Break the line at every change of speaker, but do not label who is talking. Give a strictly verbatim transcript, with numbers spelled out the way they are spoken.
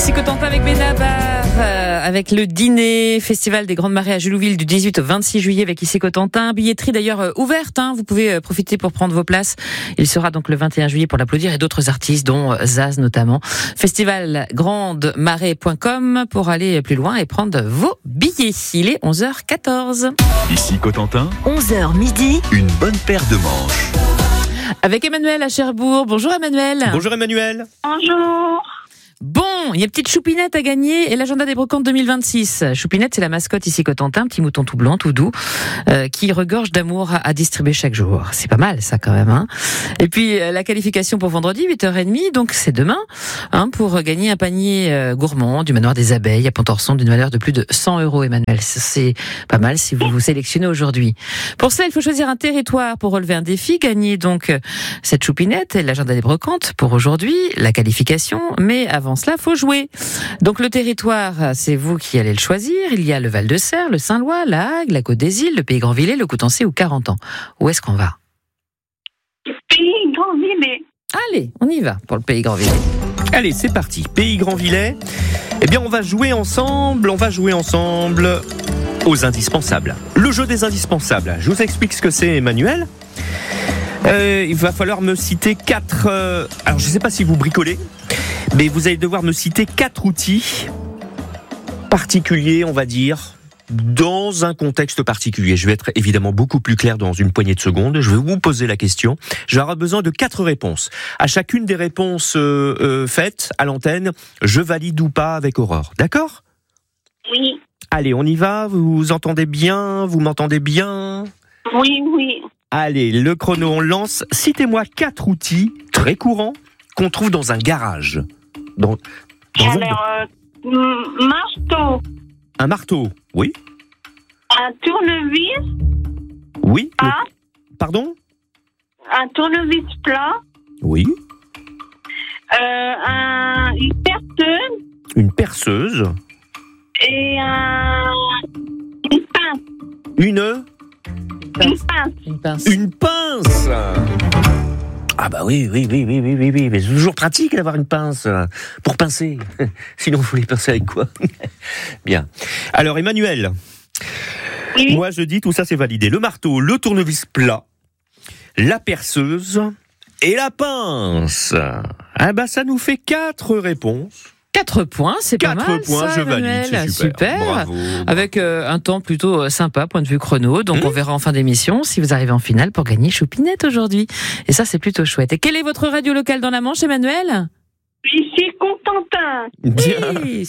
Ici Cotentin avec Benabar, euh, avec le dîner, festival des Grandes Marées à Julouville du dix-huit au vingt-six juillet avec Ici Cotentin. Billetterie d'ailleurs euh, ouverte, hein, vous pouvez euh, profiter pour prendre vos places. Il sera donc le vingt et un juillet pour l'applaudir et d'autres artistes, dont euh, Zaz notamment. Festival grande marée point com pour aller plus loin et prendre vos billets. Il est onze heures quatorze.
Ici Cotentin,
onze heures midi,
une bonne paire de manches.
Avec Emmanuel à Cherbourg. Bonjour Emmanuel.
Bonjour Emmanuel.
Bonjour.
Bon, il y a une petite choupinette à gagner et l'agenda des brocantes deux mille vingt-six. Choupinette, c'est la mascotte ici Cotentin, un petit mouton tout blanc, tout doux, euh, qui regorge d'amour à, à distribuer chaque jour. C'est pas mal ça quand même, hein. Et puis euh, la qualification pour vendredi, huit heures trente, donc c'est demain, hein, pour gagner un panier euh, gourmand du manoir des abeilles à Pontorson d'une valeur de plus de cent euros, Emmanuel. C'est pas mal si vous vous sélectionnez aujourd'hui. Pour ça, il faut choisir un territoire pour relever un défi, gagner donc euh, cette choupinette et l'agenda des brocantes pour aujourd'hui, la qualification, mais avant cela, faut jouer. Donc le territoire, c'est vous qui allez le choisir. Il y a le Val-de-Serre, le Saint-Lois, la Hague, la Côte des Îles, le Pays Grandvillais, le Coutançais ou Carentan. Où est-ce qu'on va ?
Pays Grandvillais.
Allez, on y va pour le Pays Grandvillais.
Allez, c'est parti. Pays Grandvillais. Eh bien, on va jouer ensemble, on va jouer ensemble aux indispensables. Le jeu des indispensables. Je vous explique ce que c'est, Emmanuel. Euh, il va falloir me citer quatre... Euh, alors, je ne sais pas si vous bricolez, mais vous allez devoir me citer quatre outils particuliers, on va dire, dans un contexte particulier. Je vais être évidemment beaucoup plus clair dans une poignée de secondes. Je vais vous poser la question. Je vais avoir besoin de quatre réponses. À chacune des réponses euh, euh, faites à l'antenne, je valide ou pas avec Aurore. D'accord ?
Oui.
Allez, on y va. Vous entendez bien ? Vous m'entendez bien ?
Oui, oui.
Allez, le chrono, on lance. Citez-moi quatre outils très courants qu'on trouve dans un garage. Dans, dans un,
Alors, euh, marteau,
un marteau, oui.
un tournevis,
Oui.
Ah.
Le, pardon ?
un tournevis plat,
Oui.
euh, un, une perceuse
Une perceuse.
et un, une pince.
Une
Une pince.
Une pince.
Une pince. Ah bah oui, oui, oui, oui, oui, oui, oui. Mais c'est toujours pratique d'avoir une pince pour pincer. Sinon, vous voulez pincer avec quoi ? Bien. Alors, Emmanuel,
Oui.
moi je dis tout ça c'est validé. Le marteau, le tournevis plat, la perceuse et la pince. Ah bah ça nous fait quatre réponses.
Quatre points, c'est pas
Quatre
mal
points,
ça,
je valide,
Emmanuel.
c'est super. Bravo.
Avec euh, un temps plutôt euh, sympa, point de vue chrono. Donc
Mmh.
on verra en fin d'émission si vous arrivez en finale pour gagner choupinette aujourd'hui. Et ça, c'est plutôt chouette. Et quelle est votre radio locale dans la Manche, Emmanuel ?
Ici Cotentin.
Bien.
Oui,